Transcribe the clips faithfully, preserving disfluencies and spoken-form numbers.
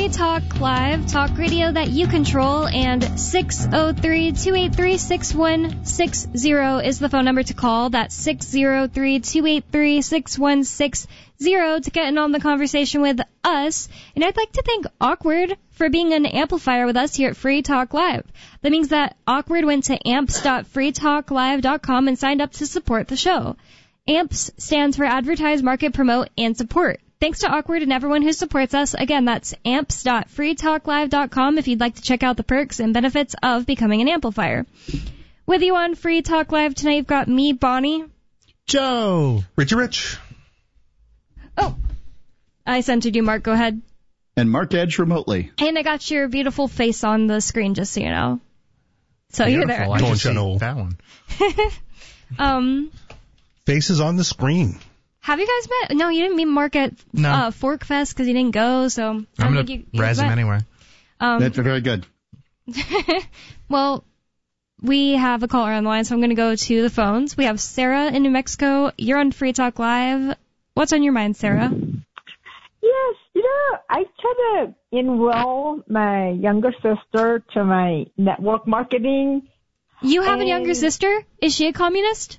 Free Talk Live, talk radio that you control, and six oh three, two eight three, six one six zero is the phone number to call. That's six oh three, two eight three, six one six zero to get in on the conversation with us. And I'd like to thank Awkward for being an amplifier with us here at Free Talk Live. That means that Awkward went to amps dot free talk live dot com and signed up to support the show. AMPS stands for Advertise, Market, Promote, and Support. Thanks to Awkward and everyone who supports us. Again, that's amps dot free talk live dot com if you'd like to check out the perks and benefits of becoming an amplifier. With you on Free Talk Live tonight, you've got me, Bonnie. Joe. Richie Rich. Oh, I censored you, Mark. Go ahead. And Mark Edge remotely. And I got your beautiful face on the screen, just so you know. So Beautiful. you're there. I just see that one. um, Faces on the screen. Have you guys met? No, you didn't meet Mark at no. uh, Fork Fest because you didn't go, so... I'm I going to razz him anyway. Um, That's very good. Well, we have a caller on the line, so I'm going to go to the phones. We have Sarah in New Mexico. You're on Free Talk Live. What's on your mind, Sarah? Yes, you know, I try to enroll my younger sister to my network marketing. You have a younger sister? Is she a communist?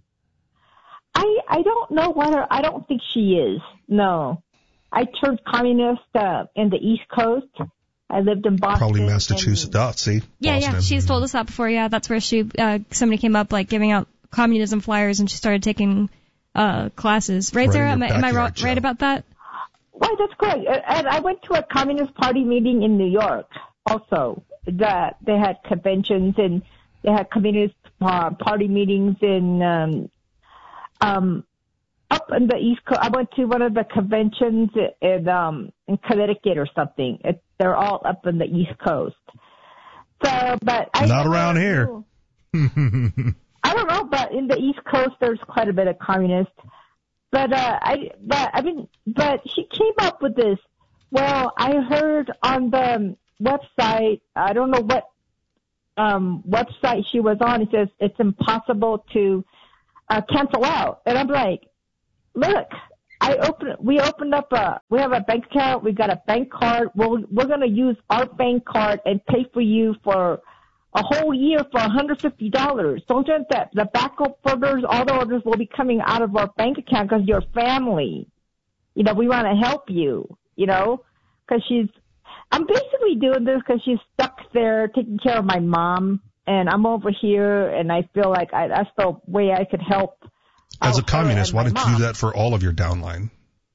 I I don't know whether, I don't think she is, no. I turned communist uh, in the East Coast. I lived in Boston. Probably Massachusetts. Oh, see? Yeah, Boston. yeah, she's told us that before. Yeah, that's where she, uh, somebody came up, like, giving out communism flyers, and she started taking uh classes. Right, Right Sarah? in Am your I, am I backyard, right, Joe. right about that? Right, that's correct. And I went to a Communist Party meeting in New York also. That they had conventions and they had Communist uh, Party meetings in um, um, up in the East Coast. I went to one of the conventions in um, in Connecticut or something. It, they're all up in the East Coast. So, but I Not around here. I don't know, but in the East Coast, there's quite a bit of communists. But uh, I, but I mean, but she came up with this. Well, I heard on the website, I don't know what um, website she was on. It says it's impossible to uh, cancel out, and I'm like, look, I open, we opened up a, we have a bank account, we got a bank card. We're we're gonna use our bank card and pay for you for a whole year for one hundred fifty dollars. Don't you think that the backup orders, all the orders will be coming out of our bank account because you're family. You know, we want to help you, you know, because she's, I'm basically doing this because she's stuck there taking care of my mom, and I'm over here, and I feel like I, that's the way I could help. As a out her communist, and why my don't you do mom. that for all of your downline?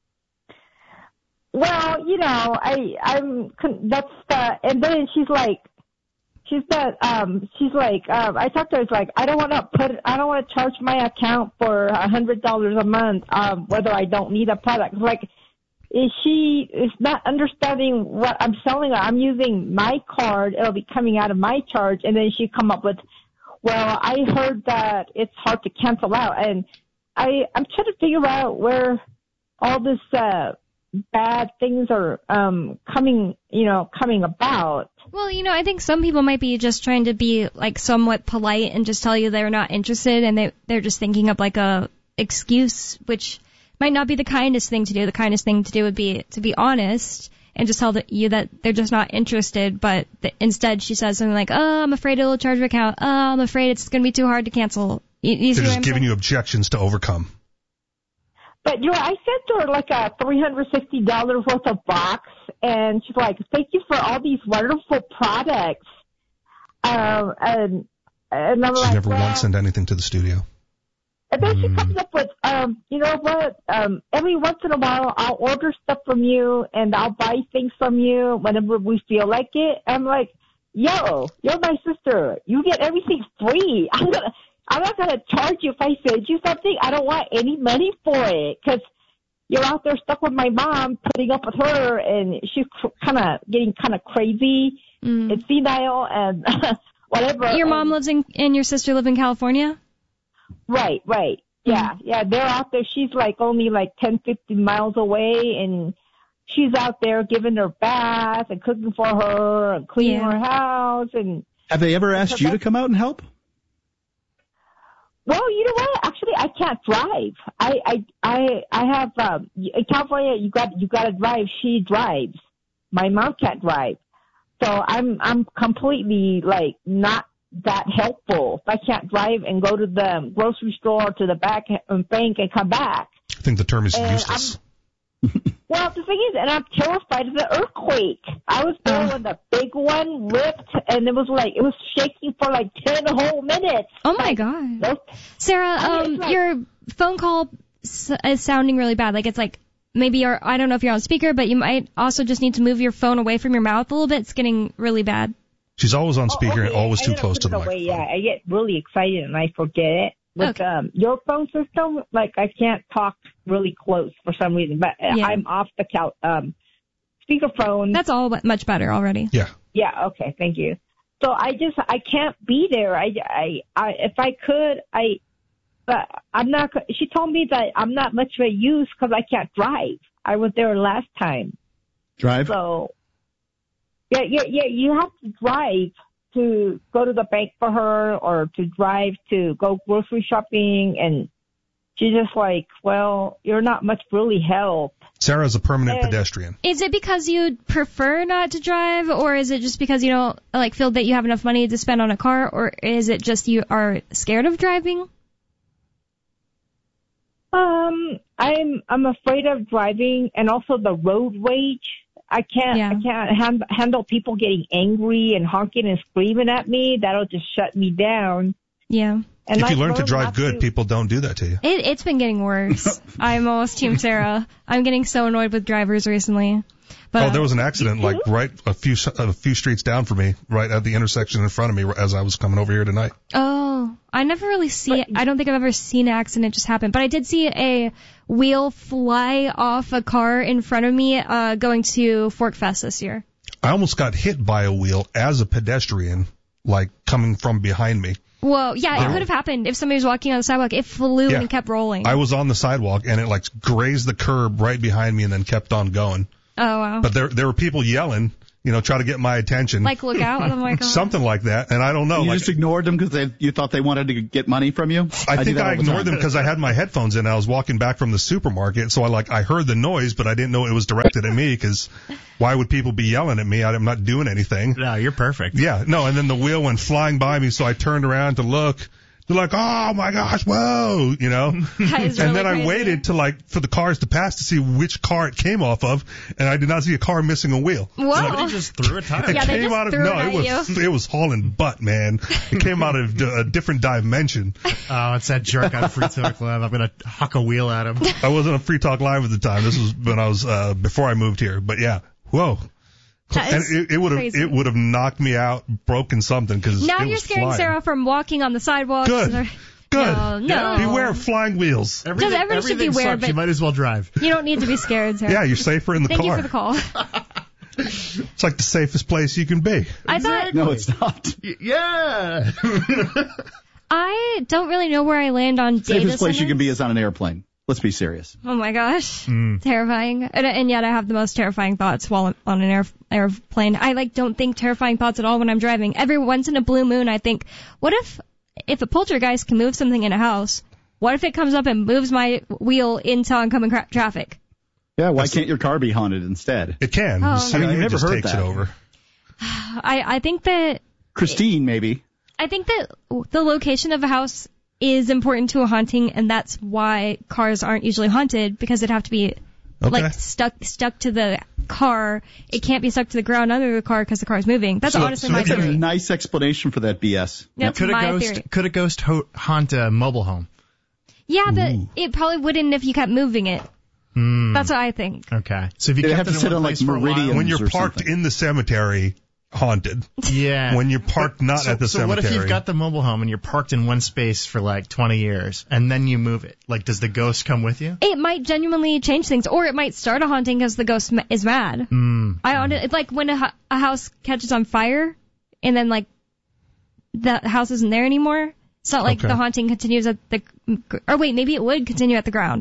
Well, you know, I, I'm, that's the, and then she's like, she's that, um, she's like, um, I talked to her, it's like, I don't want to put, I don't want to charge my account for a hundred dollars a month, um, whether I don't need a product. It's like, is she is not understanding what I'm selling her. I'm using my card. It'll be coming out of my charge. And then she come up with, well, I heard that it's hard to cancel out. And I, I'm trying to figure out where all this, uh, bad things are, um, coming, you know, coming about. Well, you know, I think some people might be just trying to be, like, somewhat polite and just tell you they're not interested, and they, they're just thinking of, like, a excuse, which might not be the kindest thing to do. The kindest thing to do would be to be honest and just tell the, you that they're just not interested, but the, instead she says something like, oh, I'm afraid it'll charge your account. Oh, I'm afraid it's going to be too hard to cancel. You, you see They're what just I'm giving saying? you objections to overcome. But, you know, I sent her like a three hundred sixty dollars worth of box, and she's like, thank you for all these wonderful products. Um, and, and I'm She's like, never well, once sent anything to the studio. and then she comes up with, um, you know what, um, every once in a while I'll order stuff from you and I'll buy things from you whenever we feel like it. I'm like, yo, you're my sister. You get everything free. I'm gonna, I'm not gonna charge you if I send you something. I don't want any money for it because you're out there stuck with my mom, putting up with her, and she's kind of getting kind of crazy Mm. and senile and whatever. Your and, mom lives in, and your sister live in California? Right, right. Yeah, yeah, they're out there. She's like only like ten, fifteen miles away, and she's out there giving her bath and cooking for her and cleaning Yeah. her house. And Have they ever asked you to come out and help? well, you know what? Actually, I can't drive. I, I, I, I have um, in California. You got, you got to drive. She drives. my mom can't drive. So I'm I'm completely like not that helpful. If I can't drive and go to the grocery store or to the back and bank and come back. I think the term is And useless. Well, the thing is, and I'm terrified of the earthquake. I was there when the big one ripped, and it was like, it was shaking for like ten whole minutes. Oh my God. Those- Sarah, I mean, um, it's like- your phone call s- is sounding really bad. Like it's like maybe you're, I don't know if you're on speaker, but you might also just need to move your phone away from your mouth a little bit. It's getting really bad. She's always on Oh, speaker okay. and always I too didn't close put to it the away. microphone. Yeah, I get really excited and I forget it. With Okay. um, your phone system, like I can't talk really close for some reason, but uh, Yeah. I'm off the couch, um, speakerphone. That's all but much better already. Yeah. Yeah, okay, thank you. So I just, I can't be there. I, I, I if I could, I, but I'm not, she told me that I'm not much of a use because I can't drive. I was there last time. Drive? So, yeah, yeah, yeah, you have to drive to go to the bank for her or to drive to go grocery shopping. And she's just like, well, you're not much really help. Sarah's a permanent And- pedestrian. Is it because you prefer not to drive, or is it just because you don't like feel that you have enough money to spend on a car, or is it just you are scared of driving? Um, I'm I'm afraid of driving, and also the road rage. I can't Yeah. I can't hand, handle people getting angry and honking and screaming at me. That'll just shut me down. Yeah. And If you I've learn to learned drive not good, to- people don't do that to you. It, it's been getting worse. I'm almost Team Sarah. I'm getting so annoyed with drivers recently. But Oh, there was an accident like Mm-hmm. right a few a few streets down from me, right at the intersection in front of me as I was coming over here tonight. Oh, I never really see it. I don't think I've ever seen an accident just happen. But I did see a wheel fly off a car in front of me uh, going to Fork Fest this year. I almost got hit by a wheel as a pedestrian, like coming from behind me. Whoa, yeah, it Wow. could have happened if somebody was walking on the sidewalk. It flew Yeah. and kept rolling. I was on the sidewalk and it like grazed the curb right behind me and then kept on going. Oh, wow. But there there were people yelling, you know, try to get my attention. Like, look out. I'm like, oh. Something like that, and I don't know. you like, just ignored them because you thought they wanted to get money from you? I do think that I all the ignored time. them because I had my headphones in. And I was walking back from the supermarket, so I like I heard the noise, but I didn't know it was directed at me. Because why would people be yelling at me? I'm not doing anything. No, you're perfect. Yeah, no. And then the wheel went flying by me, so I turned around to look. They're like, oh my gosh, whoa, you know. That is And really then I crazy. waited to like for the cars to pass to see which car it came off of, and I did not see a car missing a wheel. Whoa. Somebody just threw a tire. It Yeah, they came just out of threw no, it it at was it was hauling butt, man. It came out of a different dimension. Oh, it's that jerk on Free Talk Live. I'm gonna huck a wheel at him. I wasn't on Free Talk Live at the time. This was when I was uh before I moved here. But yeah, whoa. That And is it, it would have crazy. it would have knocked me out, broken something because Now it you're was scaring flying. Sarah from walking on the sidewalk. Good. Good. No, no. Yeah. Beware of flying wheels. Everything, everybody should everything beware, sucks. but- You might as well drive. You don't need to be scared, Sarah. Yeah, you're safer in the Thank car. you for the call. It's like the safest place you can be. I thought No, it's not. Y- yeah. I don't really know where I land on data Safest place you centers. can be is on an airplane. Let's be serious. Oh my gosh, Mm. terrifying! And, and yet I have the most terrifying thoughts while on an air, airplane. I like don't think terrifying thoughts at all when I'm driving. Every once in a blue moon, I think, what if if a poltergeist can move something in a house? What if it comes up and moves my wheel into oncoming cra- traffic? Yeah, why That's- can't your car be haunted instead? It can. Oh, The no. Scenery I mean, I've never just heard takes that. it over. I I think that Christine, maybe. I think that the location of a house is important to a haunting, and that's why cars aren't usually haunted, because it'd have to be Okay. like stuck stuck to the car. It can't be stuck to the ground under the car because the car's moving. That's So- honestly so my That's a theory. nice explanation for that B S. That's Could a my ghost theory. could a ghost ho- haunt a mobile home? Yeah, but it probably wouldn't if you kept moving it. Hmm. That's what I think. Okay. So if you They'd kept have it to in sit one on, like, place for a while- meridians. When you're or parked something. in the cemetery, haunted. Yeah. When you're parked not so, at the so cemetery. what if you've got the mobile home and you're parked in one space for like twenty years and then you move it? Like, does the ghost come with you? It might genuinely change things, or it might start a haunting because the ghost ma- is mad. Mm. I on it's like when a, hu- a house catches on fire, and then like the house isn't there anymore. It's not like Okay. the haunting continues at the, or wait, maybe it would continue at the ground.